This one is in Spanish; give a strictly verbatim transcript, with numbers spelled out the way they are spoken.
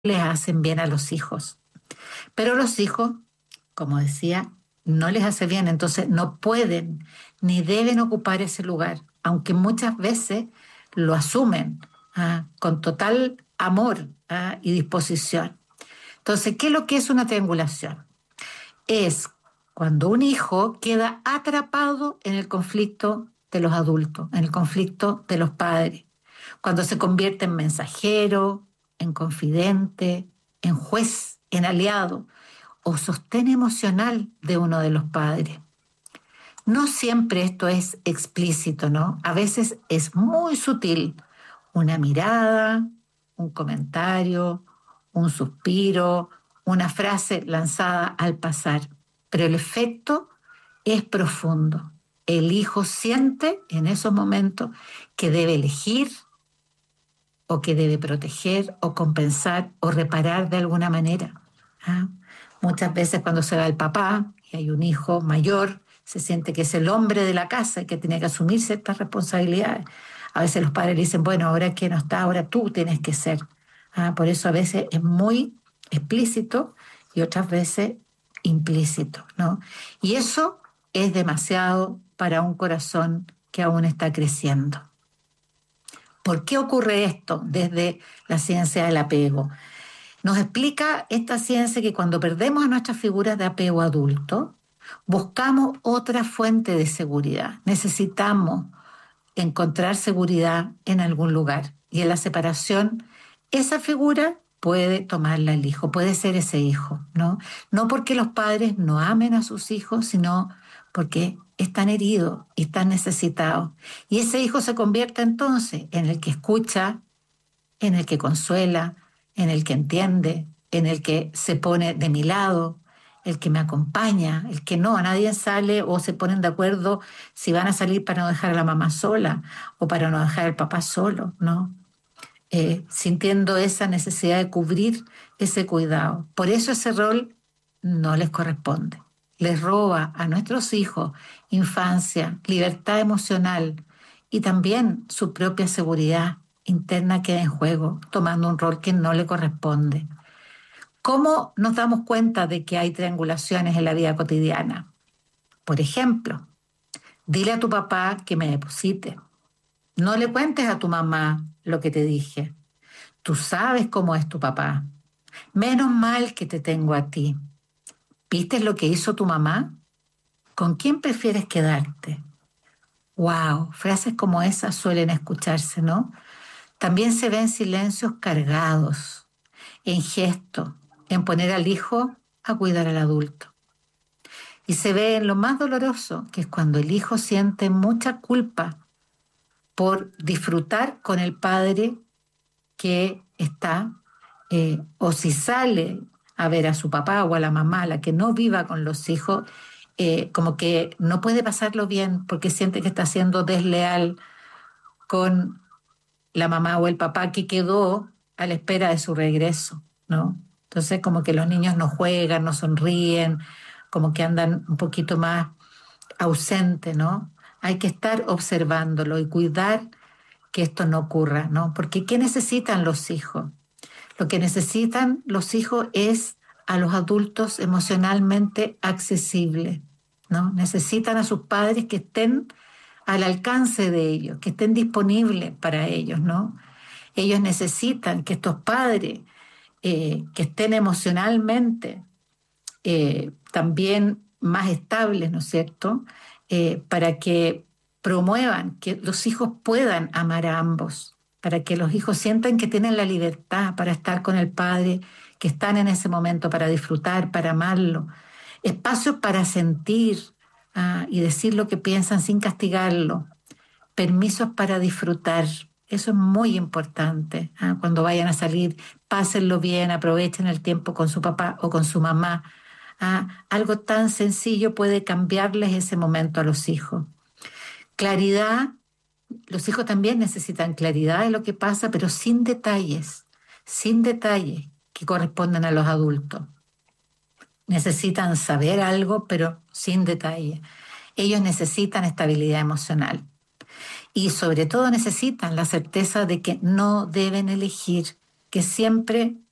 les hacen bien a los hijos. Pero los hijos, como decía, no les hace bien, entonces no pueden ni deben ocupar ese lugar, aunque muchas veces lo asumen ah, con total amor ah, y disposición. Entonces, ¿qué es lo que es una triangulación? Es cuando un hijo queda atrapado en el conflicto de los adultos, en el conflicto de los padres, cuando se convierte en mensajero, en confidente, en juez, en aliado o sostén emocional de uno de los padres. No siempre esto es explícito, ¿no? A veces es muy sutil. Una mirada, un comentario, un suspiro, una frase lanzada al pasar. Pero el efecto es profundo. El hijo siente en esos momentos que debe elegir o que debe proteger o compensar o reparar de alguna manera. ¿Ah? Muchas veces cuando se va el papá y hay un hijo mayor, se siente que es el hombre de la casa y que tiene que asumir ciertas responsabilidades. A veces los padres le dicen, bueno, ahora que no está, ahora tú tienes que ser. ¿Ah? Por eso a veces es muy explícito y otras veces implícito, ¿no? Y eso es demasiado para un corazón que aún está creciendo. ¿Por qué ocurre esto desde la ciencia del apego? Nos explica esta ciencia que cuando perdemos a nuestras figuras de apego adulto, buscamos otra fuente de seguridad. Necesitamos encontrar seguridad en algún lugar. Y en la separación, esa figura puede tomarla el hijo, puede ser ese hijo, ¿no? No porque los padres no amen a sus hijos, sino porque están heridos y están necesitados. Y ese hijo se convierte entonces en el que escucha, en el que consuela, en el que entiende, en el que se pone de mi lado, el que me acompaña, el que no, nadie sale o se ponen de acuerdo si van a salir para no dejar a la mamá sola o para no dejar al papá solo, ¿no? Eh, sintiendo esa necesidad de cubrir ese cuidado. Por eso ese rol no les corresponde. Les roba a nuestros hijos infancia, libertad emocional y también su propia seguridad interna queda en juego, tomando un rol que no le corresponde. ¿Cómo nos damos cuenta de que hay triangulaciones en la vida cotidiana? Por ejemplo, dile a tu papá que me deposite. No le cuentes a tu mamá lo que te dije. Tú sabes cómo es tu papá. Menos mal que te tengo a ti. ¿Viste lo que hizo tu mamá? ¿Con quién prefieres quedarte? Wow, frases como esas suelen escucharse, ¿no? También se ven silencios cargados, en gesto, en poner al hijo a cuidar al adulto. Y se ve en lo más doloroso, que es cuando el hijo siente mucha culpa por disfrutar con el padre que está, eh, o si sale a ver a su papá o a la mamá, la que no viva con los hijos, eh, como que no puede pasarlo bien porque siente que está siendo desleal con la mamá o el papá que quedó a la espera de su regreso, ¿no? Entonces como que los niños no juegan, no sonríen, como que andan un poquito más ausentes, ¿no? Hay que estar observándolo y cuidar que esto no ocurra, ¿no? Porque ¿qué necesitan los hijos? Lo que necesitan los hijos es a los adultos emocionalmente accesibles, ¿no? Necesitan a sus padres que estén al alcance de ellos, que estén disponibles para ellos, ¿no? Ellos necesitan que estos padres eh, que estén emocionalmente eh, también más estables, ¿no es cierto? Eh, para que promuevan que los hijos puedan amar a ambos, para que los hijos sientan que tienen la libertad para estar con el padre, que están en ese momento para disfrutar, para amarlo. Espacios para sentir ah, y decir lo que piensan sin castigarlo. Permisos para disfrutar. Eso es muy importante. ¿Ah? Cuando vayan a salir, pásenlo bien, aprovechen el tiempo con su papá o con su mamá. ¿Ah? Algo tan sencillo puede cambiarles ese momento a los hijos. Claridad, los hijos también necesitan claridad de lo que pasa, pero sin detalles, sin detalles que corresponden a los adultos. Necesitan saber algo, pero sin detalles. Ellos necesitan estabilidad emocional. Y sobre todo necesitan la certeza de que no deben elegir, que siempre